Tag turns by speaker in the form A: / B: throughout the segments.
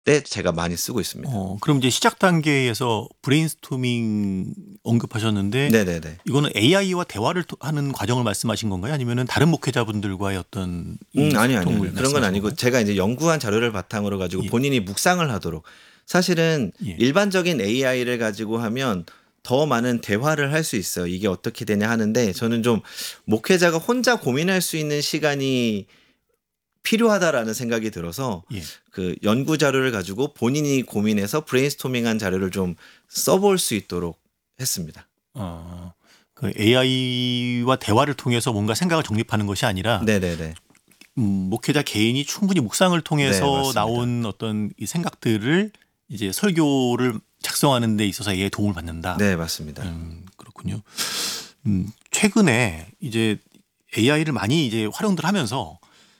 A: 때 제가 많이 쓰고 있습니다.
B: 그럼 이제 시작 단계에서 브레인스토밍 언급하셨는데
A: 네네네.
B: 이거는 AI와 대화를 하는 과정을 말씀하신 건가요? 아니면은 다른 목회자분들과의 어떤 이
A: 아니요, 아니요,
B: 소통을
A: 아니요. 그런 건
B: 말씀하신
A: 아니고
B: 건가요?
A: 제가 이제 연구한 자료를 바탕으로 가지고
B: 예.
A: 본인이 묵상을 하도록 사실은
B: 예.
A: 일반적인 AI를 가지고 하면 더 많은 대화를 할 수 있어요. 이게 어떻게 되냐 하는데 저는 좀 목회자가 혼자 고민할 수 있는 시간이 필요하다라는 생각이 들어서
B: 예.
A: 그 연구 자료를 가지고 본인이 고민해서 브레인스토밍한 자료를 좀 써볼 수 있도록 했습니다.
B: 그 AI와 대화를 통해서 뭔가 생각을 정립하는 것이 아니라
A: 네네네.
B: 목회자 개인이 충분히 묵상을
A: 네,
B: 통해서
A: 맞습니다.
B: 나온 어떤 이 생각들을 이제 설교를 작성하는 데 있어서 AI의 도움을 받는다.
A: 네, 맞습니다.
B: 그렇군요. 최근에 이제 AI를 많이 이제 활용들 하면서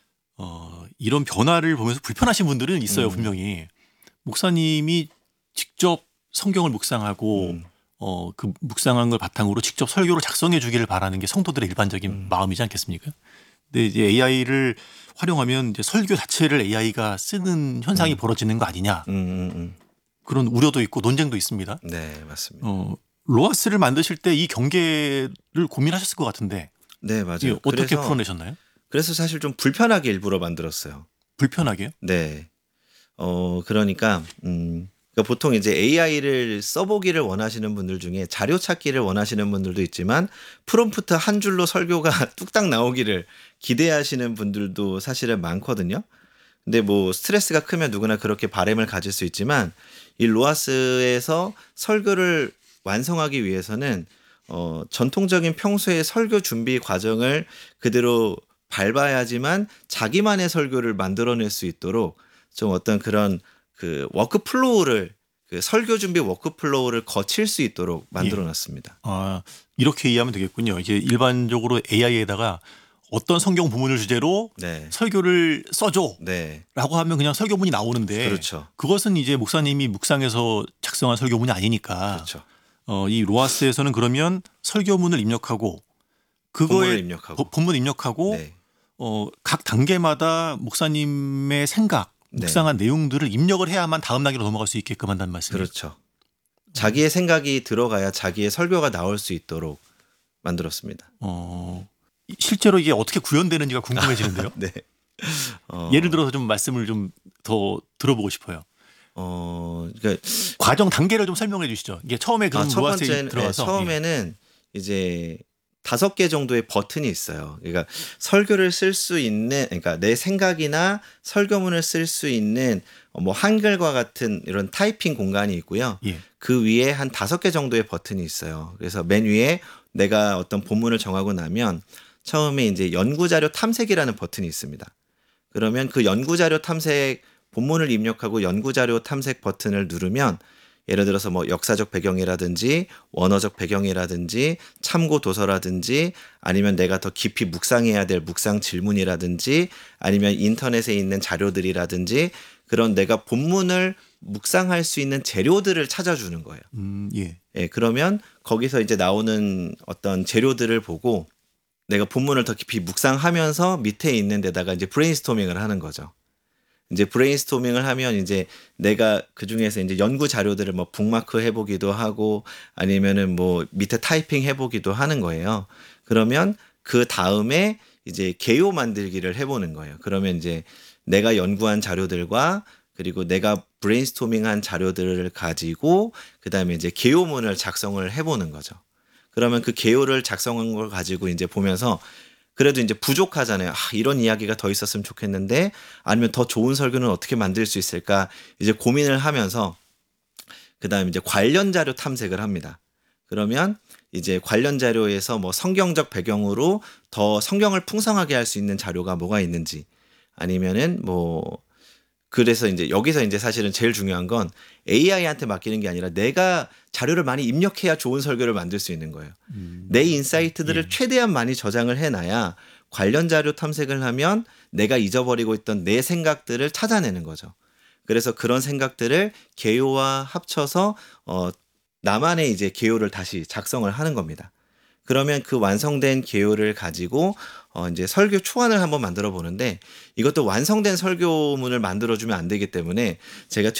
B: 이런 변화를 보면서 불편하신 분들은 있어요,
A: 음,
B: 분명히. 목사님이 직접 성경을 묵상하고
A: 음,
B: 그 묵상한 걸 바탕으로 직접 설교를 작성해 주기를 바라는 게 성도들의 일반적인
A: 음,
B: 마음이지 않겠습니까? 근데 이제 AI를 활용하면 이제 설교 자체를 AI가 쓰는 현상이
A: 음,
B: 벌어지는 거 아니냐.
A: 음.
B: 그런 우려도 있고 논쟁도 있습니다.
A: 네, 맞습니다.
B: 어, 로아스를 만드실 때 이 경계를 고민하셨을 것 같은데
A: 네,
B: 이게
A: 맞아요.
B: 어떻게 풀어내셨나요?
A: 그래서 사실 좀 불편하게 일부러 만들었어요.
B: 불편하게요?
A: 네. 그러니까, 그러니까 보통 이제 AI를 써보기를 원하시는 분들 중에 자료 찾기를 원하시는 분들도 있지만 프롬프트 한 줄로 설교가 뚝딱 나오기를 기대하시는 분들도 사실은 많거든요. 근데 뭐 스트레스가 크면 누구나 그렇게 바람을 가질 수 있지만 이 로아스에서 설교를 완성하기 위해서는 전통적인 평소의 설교 준비 과정을 그대로 밟아야지만 자기만의 설교를 만들어낼 수 있도록 좀 어떤 그런 그 워크플로우를 그 설교 준비 워크플로우를 거칠 수 있도록 만들어
B: 예.
A: 놨습니다.
B: 이렇게 이해하면 되겠군요. 이제 일반적으로 AI에다가 어떤 성경 부문을 주제로
A: 네.
B: 설교를 써줘
A: 네.
B: 라고 하면 그냥 설교문이 나오는데
A: 그렇죠.
B: 그것은 이제 목사님이 묵상해서 작성한 설교문이 아니니까
A: 그렇죠.
B: 이 로아스에서는 그러면 설교문을 입력하고
A: 본문을
B: 그거에
A: 입력하고.
B: 본문 입력하고
A: 네.
B: 각 단계마다 목사님의 생각,
A: 네.
B: 묵상한 내용들을 입력을 해야만 다음 단계로 넘어갈 수 있게끔 한다는 말씀이에요.
A: 그렇죠. 자기의 생각이 들어가야 자기의 설교가 나올 수 있도록 만들었습니다.
B: 어, 실제로 이게 어떻게 구현되는지가 궁금해지는데요.
A: 네.
B: 예를
A: 어,
B: 들어서 좀 말씀을 좀 더 들어보고 싶어요.
A: 그러니까
B: 과정 단계를 좀 설명해 주시죠. 이게 처음에 그럼
A: 첫
B: 로아스에
A: 번째는
B: 들어가서 예.
A: 처음에는 이제 5개 정도의 버튼이 있어요. 그러니까 설교를 쓸 수 있는 그러니까 내 생각이나 설교문을 쓸 수 있는 뭐 한글과 같은 이런 타이핑 공간이 있고요.
B: 예.
A: 그 위에 한 5개 정도의 버튼이 있어요. 그래서 맨 위에 내가 어떤 본문을 정하고 나면 처음에 이제 연구자료 탐색이라는 버튼이 있습니다. 그러면 그 연구자료 탐색 본문을 입력하고 연구자료 탐색 버튼을 누르면 예를 들어서 뭐 역사적 배경이라든지 원어적 배경이라든지 참고 도서라든지 아니면 내가 더 깊이 묵상해야 될 묵상 질문이라든지 아니면 인터넷에 있는 자료들이라든지 그런 내가 본문을 묵상할 수 있는 재료들을 찾아주는 거예요.
B: 예.
A: 예, 그러면 거기서 이제 나오는 어떤 재료들을 보고 내가 본문을 더 깊이 묵상하면서 밑에 있는 데다가 이제 브레인스토밍을 하는 거죠. 이제 브레인스토밍을 하면 이제 내가 그 중에서 이제 연구 자료들을 뭐 북마크 해보기도 하고 아니면은 뭐 밑에 타이핑 해보기도 하는 거예요. 그러면 그 다음에 이제 개요 만들기를 해보는 거예요. 그러면 이제 내가 연구한 자료들과 그리고 내가 브레인스토밍한 자료들을 가지고 그다음에 이제 개요문을 작성을 해보는 거죠. 그러면 그 개요를 작성한 걸 가지고 이제 보면서 그래도 이제 부족하잖아요. 이런 이야기가 더 있었으면 좋겠는데 아니면 더 좋은 설교는 어떻게 만들 수 있을까 이제 고민을 하면서 그다음에 이제 관련 자료 탐색을 합니다. 그러면 이제 관련 자료에서 뭐 성경적 배경으로 더 성경을 풍성하게 할 수 있는 자료가 뭐가 있는지 아니면은 뭐 그래서 이제 여기서 이제 사실은 제일 중요한 건 AI한테 맡기는 게 아니라 내가 자료를 많이 입력해야 좋은 설교를 만들 수 있는 거예요. 내 인사이트들을
B: 예.
A: 최대한 많이 저장을 해놔야 관련 자료 탐색을 하면 내가 잊어버리고 있던 내 생각들을 찾아내는 거죠. 그래서 그런 생각들을 개요와 합쳐서 나만의 이제 개요를 다시 작성을 하는 겁니다. 그러면 그 완성된 개요를 가지고 이제 설교 초안을 한번 만들어 보는데 이것도 완성된 설교문을 만들어 주면 안 되기 때문에 제가